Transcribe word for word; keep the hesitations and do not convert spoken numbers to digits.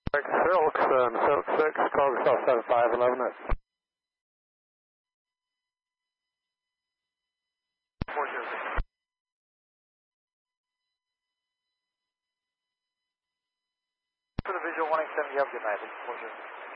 Silks, um, Silk six, call yourself seven five eleven. four zero six. For the visual one eight seven, you have a good night. four zero six.